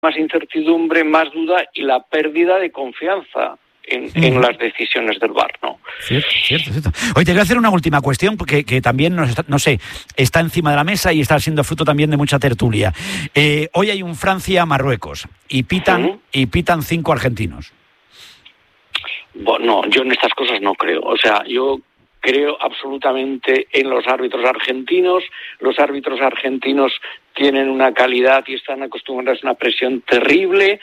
más incertidumbre, más duda y la pérdida de confianza en las decisiones del VAR, ¿no? Cierto. Oye, te voy a hacer una última cuestión, porque que también, está encima de la mesa y está siendo fruto también de mucha tertulia. Hoy hay un Francia-Marruecos y pitan 5 argentinos. Bueno, yo en estas cosas no creo. O sea, yo creo absolutamente en los árbitros argentinos. Los árbitros argentinos tienen una calidad y están acostumbrados a una presión terrible.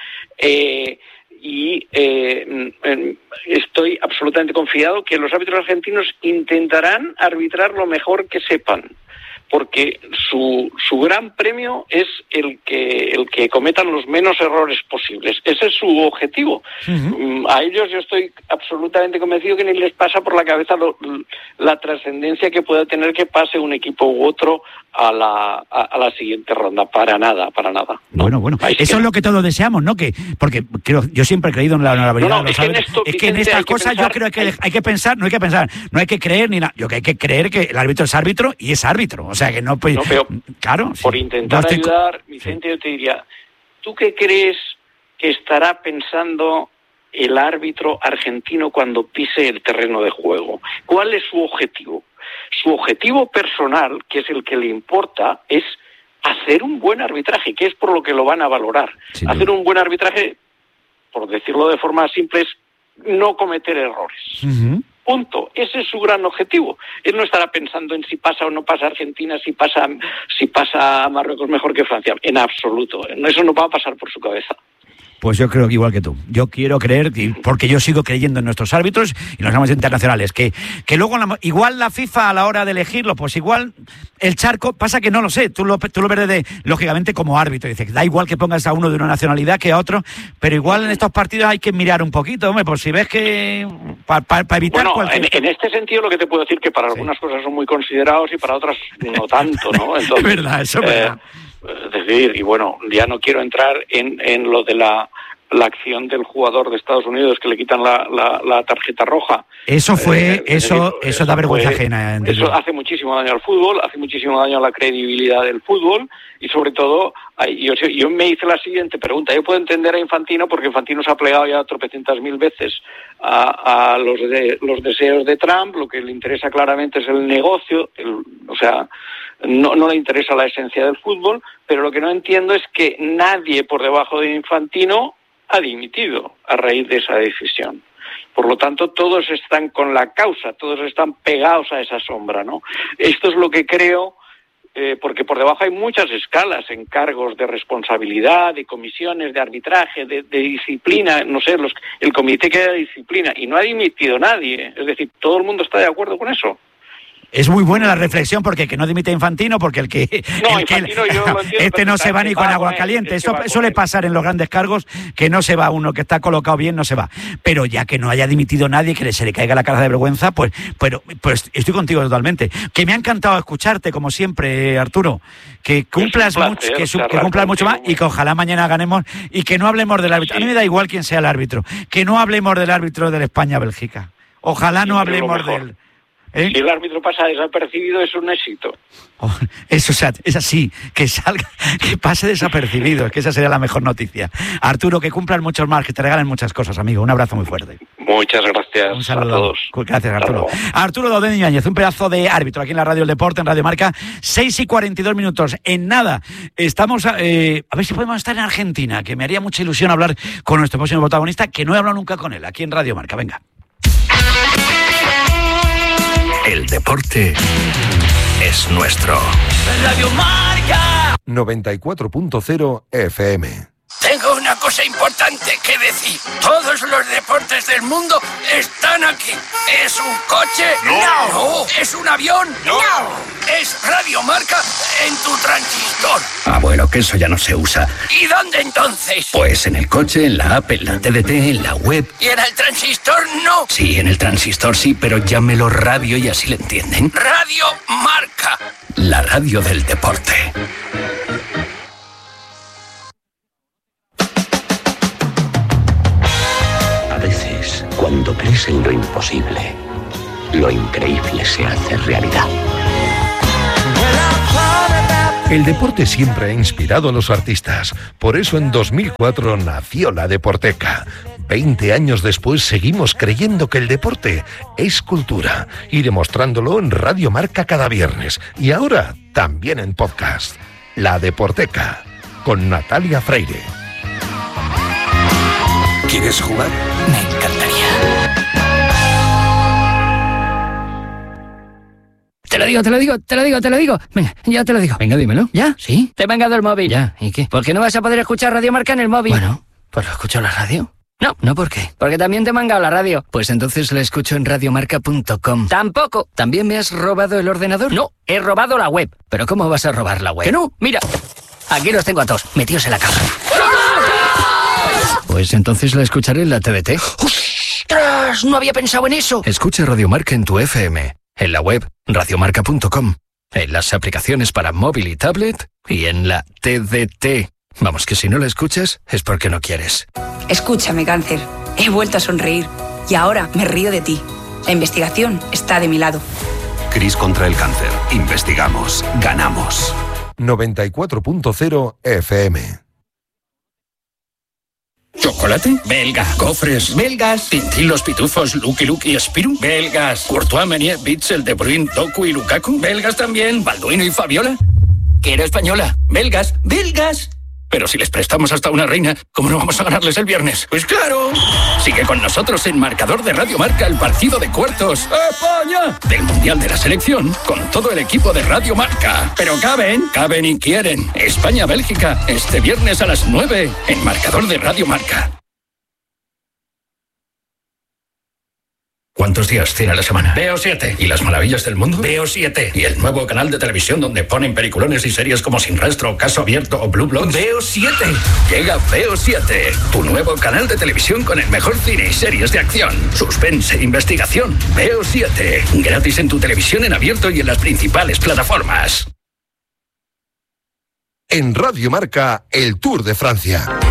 Estoy absolutamente confiado que los árbitros argentinos intentarán arbitrar lo mejor que sepan, porque su gran premio es el que cometan los menos errores posibles. Ese es su objetivo. Uh-huh. A ellos yo estoy absolutamente convencido que ni les pasa por la cabeza la trascendencia que pueda tener que pase un equipo u otro a la siguiente ronda. Para nada. Bueno. Eso es lo que todos deseamos, ¿no? Porque yo siempre he creído en la honorabilidad de los árbitros. Es que en estas cosas yo creo que hay que pensar, no hay que creer ni nada. Yo que hay que creer que el árbitro es árbitro y es árbitro. O sea que no, pues, pero claro. Por intentar ayudar, Vicente, yo te diría, ¿tú qué crees que estará pensando el árbitro argentino cuando pise el terreno de juego? ¿Cuál es su objetivo? Su objetivo personal, que es el que le importa, es hacer un buen arbitraje, que es por lo que lo van a valorar. Hacer un buen arbitraje, por decirlo de forma simple, es no cometer errores. Uh-huh. Punto. Ese es su gran objetivo. Él no estará pensando en si pasa o no pasa Argentina, si pasa Marruecos mejor que Francia. En absoluto. Eso no va a pasar por su cabeza. Pues yo creo que igual que tú. Yo quiero creer, porque yo sigo creyendo en nuestros árbitros y en los árbitros internacionales, que luego igual la FIFA a la hora de elegirlo, pues igual el charco, pasa que no lo sé, tú lo ves lógicamente como árbitro, dices, da igual que pongas a uno de una nacionalidad que a otro, pero igual en estos partidos hay que mirar un poquito, hombre, por si ves que para evitar cualquier... En este sentido lo que te puedo decir que para algunas cosas son muy considerados y para otras no tanto, ¿no? Entonces, es verdad, eso es verdad. Es decir, y bueno, ya no quiero entrar en lo de la acción del jugador de Estados Unidos que le quitan la tarjeta roja. Eso da vergüenza ajena. Eso hace muchísimo daño al fútbol, hace muchísimo daño a la credibilidad del fútbol y sobre todo, yo me hice la siguiente pregunta. Yo puedo entender a Infantino porque Infantino se ha plegado ya tropecientas mil veces a los deseos de Trump. Lo que le interesa claramente es el negocio, no le interesa la esencia del fútbol, pero lo que no entiendo es que nadie por debajo de Infantino ha dimitido a raíz de esa decisión. Por lo tanto, todos están con la causa, todos están pegados a esa sombra, ¿no? Esto es lo que creo, porque por debajo hay muchas escalas en cargos de responsabilidad, de comisiones, de arbitraje, de disciplina, no sé, el comité que da disciplina, y no ha dimitido nadie. Es decir, todo el mundo está de acuerdo con eso. Es muy buena la reflexión, porque que no dimite Infantino, porque no se va ni con agua caliente. Eso suele pasar en los grandes cargos, que no se va uno que está colocado bien, no se va. Pero ya que no haya dimitido nadie, que se le caiga la cara de vergüenza, pues estoy contigo totalmente. Que me ha encantado escucharte, como siempre, Arturo. Que cumplas mucho más y que ojalá mañana ganemos y que no hablemos del árbitro. A mí me da igual quién sea el árbitro. Que no hablemos del árbitro de España-Bélgica. Ojalá no hablemos de él. Si el árbitro pasa desapercibido es un éxito. Eso es así, que pase desapercibido, es que esa sería la mejor noticia. Arturo, que cumplan muchos más, que te regalen muchas cosas, amigo. Un abrazo muy fuerte. Muchas gracias. Un saludo a todos. Gracias, Arturo. Arturo Daudén Ibáñez, un pedazo de árbitro aquí en la Radio del Deporte, en Radio Marca. 6:42. En nada, estamos a ver si podemos estar en Argentina, que me haría mucha ilusión hablar con nuestro próximo protagonista, que no he hablado nunca con él, aquí en Radio Marca. Venga. El deporte es nuestro. Radio Marca 94.0 FM. Tengo una cosa importante que decir. Todos los deportes del mundo están aquí. ¿Es un coche? No. ¿Es un avión? No. ¿Es Radio Marca en tu transistor? Ah, bueno, que eso ya no se usa. ¿Y dónde entonces? Pues en el coche, en la app, en la TDT, en la web. ¿Y en el transistor no? Sí, en el transistor sí, pero llámelo radio y así le entienden. Radio Marca. La radio del deporte. A veces, cuando crees en lo imposible, lo increíble se hace realidad. El deporte siempre ha inspirado a los artistas. Por eso en 2004 nació la Deporteca. 20 años después seguimos creyendo que el deporte es cultura y demostrándolo en Radio Marca cada viernes y ahora también en podcast. La Deporteca, con Natalia Freire. ¿Quieres jugar? Me encantaría. Te lo digo. Venga, ya te lo digo. Venga, dímelo. ¿Ya? ¿Sí? Te he mangado el móvil. ¿Ya? ¿Y qué? ¿Por qué no vas a poder escuchar Radio Marca en el móvil? Bueno, pues lo escucho en la radio. No, ¿por qué? Porque también te he mangado la radio. Pues entonces la escucho en radiomarca.com. Tampoco. ¿También me has robado el ordenador? No, he robado la web. ¿Pero cómo vas a robar la web? ¡Que no! Mira, aquí los tengo a todos, metidos en la caja. Pues entonces la escucharé en la TDT. ¡Ostras! No había pensado en eso. Escucha Radio Marca en tu FM, en la web radiomarca.com, en las aplicaciones para móvil y tablet y en la TDT. Vamos, que si no la escuchas es porque no quieres. Escúchame, cáncer. He vuelto a sonreír y ahora me río de ti. La investigación está de mi lado. CRIS contra el cáncer. Investigamos. Ganamos. 94.0 FM. ¿Chocolate? Belga. Cofres? Belgas. Tintín, los pitufos, Lucky Luke y Spirou? Belgas. Courtois, Meunier, Bitzel, De Bruyne, Doku y Lukaku? Belgas también. Balduino y Fabiola. Quiero española. Belgas. Belgas. Pero si les prestamos hasta una reina, ¿cómo no vamos a ganarles el viernes? Pues claro. Sigue con nosotros en marcador de Radio Marca el partido de cuartos ¡España! Del Mundial de la Selección con todo el equipo de Radio Marca. Pero caben y quieren. España-Bélgica, este viernes a las 9 en marcador de Radio Marca. ¿Cuántos días tiene la semana? Veo 7. ¿Y las maravillas del mundo? Veo 7. ¿Y el nuevo canal de televisión donde ponen peliculones y series como Sin Rastro, Caso Abierto o Blue Bloods? Veo 7. Llega Veo 7, tu nuevo canal de televisión con el mejor cine y series de acción, suspense e investigación. Veo 7. Gratis en tu televisión en abierto y en las principales plataformas. En Radio Marca, el Tour de Francia.